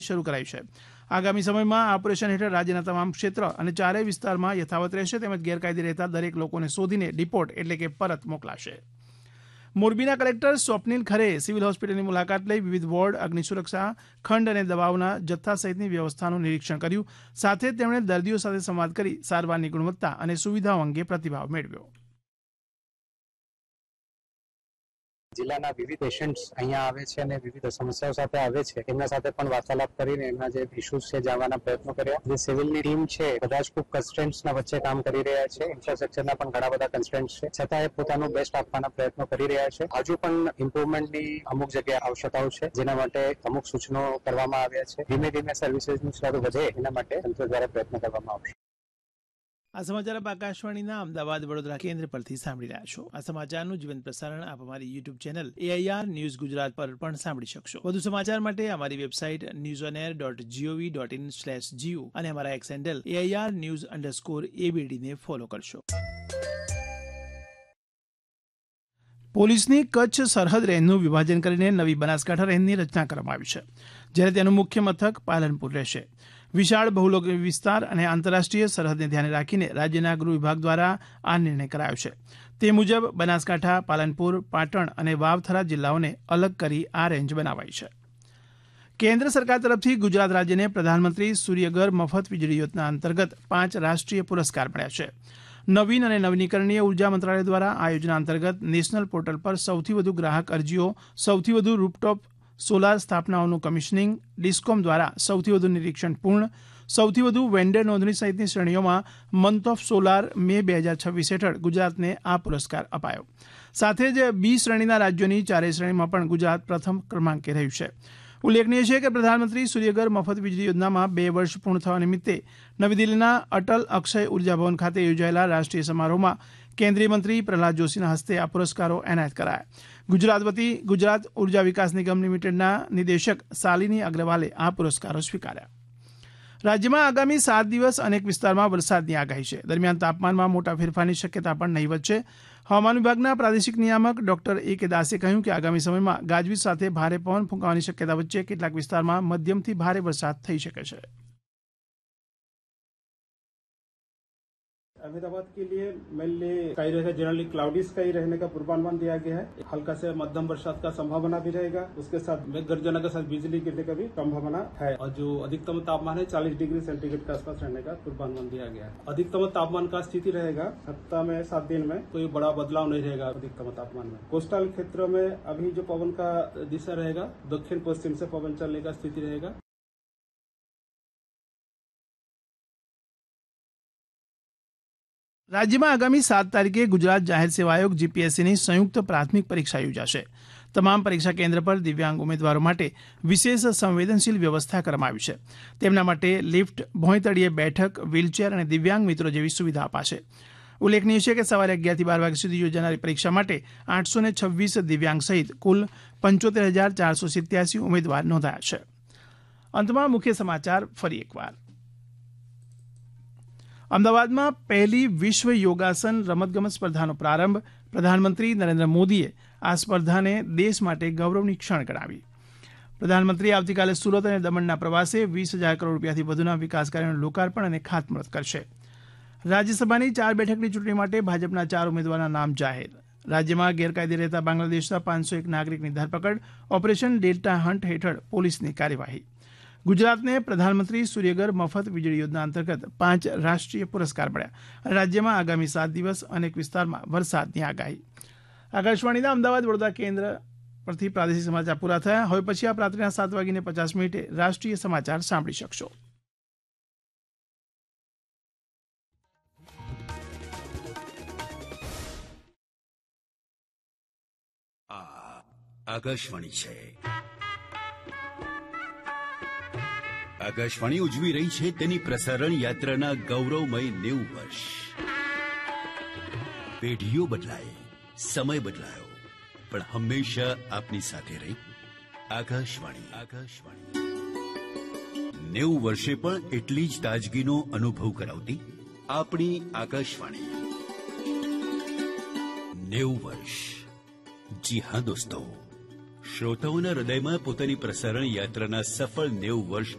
શરૂ કરાઈ છે. આગામી સમયમાં આ ઓપરેશન હેઠળ રાજ્યના તમામ ક્ષેત્ર અને ચારેય વિસ્તારમાં યથાવત રહેશે તેમજ ગેરકાયદે રહેતા દરેક લોકોને શોધીને ડિપોર્ટ એટલે કે પરત મોકલાશે. મોરબીના કલેક્ટર સ્વપ્નિલ ખરેએ સિવિલ હોસ્પિટલની મુલાકાત લઈ વિવિધ વોર્ડ, અગ્નિસુરક્ષા ખંડ અને દવાઓના જથ્થા સહિતની વ્યવસ્થાનું નિરીક્ષણ કર્યું. સાથે જ તેમણે દર્દીઓ સાથે સંવાદ કરી સારવારની ગુણવત્તા અને સુવિધાઓ અંગે પ્રતિભાવ મેળવ્યો. જિલ્લાના વિવિધ પેશન્ટ્સ અહીંયા આવે છે અને વિવિધ સમસ્યાઓ સાથે આવે છે. એમના સાથે પણ વાર્તાલાપ કરીને એમના જે ઇશ્યુઝ છે જાણવાના પ્રયત્નો કર્યા. જે સિવિલની ટીમ છે બધા જ ખૂબ કન્સ્ટ્રેન્ટ્સના વચ્ચે કામ કરી રહ્યા છે. ઇન્ફ્રાસ્ટ્રક્ચરના પણ ઘણા બધા કન્સ્ટ્રેન્ટ્સ છે, છતાં એ પોતાનું બેસ્ટ આપવાના પ્રયત્નો કરી રહ્યા છે. હજુ પણ ઇમ્પ્રુવમેન્ટની અમુક જગ્યાએ આવશ્યકતાઓ છે, જેના માટે અમુક સૂચનો કરવામાં આવ્યા છે. ધીમે ધીમે સર્વિસીસનું સ્તર વધે એના માટે તંત્ર દ્વારા પ્રયત્ન કરવામાં આવશે. આ સમાચાર આપ આકાશવાણીના અમદાવાદ વડોદરા કેન્દ્ર પરથી સાંભળી રહ્યા છો. આ સમાચારનું જીવંત પ્રસારણ આપ અમારી YouTube channel AIR news Gujarat પર પણ સાંભળી શકશો. વધુ સમાચાર માટે અમારી વેબસાઇટ newsonair.gov.in/gu અને અમારા એક્સ હેન્ડલ AIR_news_ABD ને ફોલો કરશો. પોલીસની કચ્છ સરહદ રેન્જનું વિભાજન કરીને નવી બનાસકાંઠા રેન્જની રચના કરવામાં આવી છે, જ્યારે તેનું મુખ્ય મથક પાલનપુર રહેશે. વિશાળ બહુલોકી વિસ્તાર અને આંતરરાષ્ટ્રીય સરહદને ધ્યાને રાખીને રાજ્યના ગૃહ વિભાગ દ્વારા આ નિર્ણય કરાયો છે. તે મુજબ બનાસકાંઠા, પાલનપુર, પાટણ અને વાવથરા જિલ્લાઓને અલગ કરી આ રેન્જ બનાવાઈ છે. કેન્દ્ર સરકાર તરફથી ગુજરાત રાજ્યને પ્રધાનમંત્રી સૂર્યઘર મફત વીજળી યોજના અંતર્ગત 5 રાષ્ટ્રીય પુરસ્કાર મળ્યા છે. નવીન અને નવીનીકરણીય ઉર્જા મંત્રાલય દ્વારા આ યોજના અંતર્ગત નેશનલ પોર્ટલ પર સૌથી વધુ ગ્રાહક અરજીઓ, સૌથી વધુ રૂફટોપ સોલાર સ્થાપનાઓનું કમિશનિંગ, ડિસ્કોમ દ્વારા સૌથી વધુ નિરીક્ષણ પૂર્ણ, સૌથી વધુ વેન્ડર નોંધણી સહિતની શ્રેણીઓમાં મંથ ઓફ સોલાર મે 2026 હેઠળ ગુજરાતને આ પુરસ્કાર અપાયો. સાથે જ બી શ્રેણીના રાજ્યોની ચારેય શ્રેણીમાં પણ ગુજરાત પ્રથમ ક્રમાંકે રહ્યું છે. ઉલ્લેખનીય છે કે પ્રધાનમંત્રી સૂર્યઘર મફત વીજળી યોજનામાં 2 વર્ષ પૂર્ણ થવા નિમિત્તે નવી દિલ્હીના અટલ અક્ષય ઉર્જા ભવન ખાતે યોજાયેલા રાષ્ટ્રીય સમારોહમાં કેન્દ્રીય મંત્રી પ્રહલાદ જોશીના હસ્તે આ પુરસ્કારો એનાયત કરાયા. ગુજરાત વતી ગુજરાત ઉર્જા વિકાસ નિગમ લિમિટેડના નિદેશક શાલિની અગ્રવાલે આ પુરસ્કારો સ્વીકાર્યા. રાજ્યમાં આગામી 7 દિવસ અનેક વિસ્તારમાં વરસાદની આગાહી છે. દરમિયાન તાપમાનમાં મોટા ફેરફારની શક્યતા પણ નહીવત છે. હવામાન વિભાગના પ્રાદેશિક નિયામક ડોક્ટર A.K. દાસે કહ્યું કે આગામી સમયમાં ગાજવીજ સાથે ભારે પવન ફૂંકાવાની શક્યતા વચ્ચે કેટલાક વિસ્તારમાં મધ્યમથી ભારે વરસાદ થઈ શકે છે. अहमदाबाद के लिए मेनली स्काई रहेगा, जनरली क्लाउडी स्काई रहने का पूर्वानुमान दिया गया है. हल्का से मध्यम बरसात का संभावना भी रहेगा. उसके साथ मेघ गर्जना के साथ बिजली गिरने का भी संभावना है. और जो अधिकतम तापमान है 40 डिग्री सेंटीग्रेड के आसपास रहने का पूर्वानुमान दिया गया है. अधिकतम तापमान का स्थिति रहेगा सप्ताह में 7 दिन में कोई बड़ा बदलाव नहीं रहेगा. अधिकतम तापमान में कोस्टल क्षेत्रों में अभी जो पवन का दिशा रहेगा दक्षिण पश्चिम से पवन चलने का स्थिति रहेगा. રાજ્યમાં આગામી 7 તારીખે ગુજરાત જાહેર સેવા આયોગ GPSCની સંયુક્ત પ્રાથમિક પરીક્ષા યોજાશે. તમામ પરીક્ષા કેન્દ્ર પર દિવ્યાંગ ઉમેદવારો માટે વિશેષ સંવેદનશીલ વ્યવસ્થા કરવામાં આવી છે. તેમના માટે લિફ્ટ, ભોંયતળિયે બેઠક, વ્હીલચેર અને દિવ્યાંગ મિત્રો જેવી સુવિધા અપાશે. ઉલ્લેખનીય છે કે સવારે 11 થી 12 વાગ્યા સુધી યોજાનારી પરીક્ષા માટે 826 દિવ્યાંગ સહિત કુલ 75,487 ઉમેદવાર નોંધાયા છે. અંતમાં મુખ્ય સમાચાર ફરી એકવાર. અમદાવાદમાં પહેલી વિશ્વ યોગાસન રમતગમત સ્પર્ધાનો પ્રારંભ. પ્રધાનમંત્રી નરેન્દ્ર મોદીએ આ સ્પર્ધાને દેશ માટે ગૌરવની ક્ષણ ગણાવી. પ્રધાનમંત્રી આવતીકાલે સુરત અને દમણના પ્રવાસે 20,000 કરોડ રૂપિયાથી વધુના વિકાસ કાર્યોનું લોકાર્પણ અને ખાતમુહૂર્ત કરશે. રાજ્યસભાની 4 બેઠકની ચૂંટણી માટે ભાજપના 4 ઉમેદવારના નામ જાહેર. રાજ્યમાં ગેરકાયદે રહેતા બાંગ્લાદેશના 501 નાગરિકની ધરપકડ. ઓપરેશન ડેલ્ટા હન્ટ હેઠળ પોલીસની કાર્યવાહી. ગુજરાતને પ્રધાનમંત્રી સૂર્યઘર મફત વીજળી યોજના અંતર્ગત 5 રાષ્ટ્રીય પુરસ્કાર મળ્યા. રાજ્યમાં આગામી 7 દિવસ અનેક વિસ્તારમાં વરસાદની આગાહી. આકાશવાણીના અમદાવાદ વડોદરા કેન્દ્ર પરથી પ્રાદેશિક સમાચાર પૂરા થયા. હવે પછી આપ રાત્રિના 7:50 રાષ્ટ્રીય સમાચાર સાંભળી શકશો. આકાશવાણી છે. આકાશવાણી ઉજવી રહી છે તેની પ્રસારણ યાત્રાના ગૌરવમય 90 વર્ષ. પેઢીઓ બદલાય, સમય બદલાયો, પણ હંમેશા આપની સાથે રહી આકાશવાણી. 90 વર્ષે પણ એટલી જ તાજગીનો અનુભવ કરાવતી આપણી આકાશવાણી. 90 વર્ષ. જી હા દોસ્તો, શ્રોતાઓના હૃદયમાં પોતાની પ્રસારણ યાત્રાના સફળ 90 વર્ષ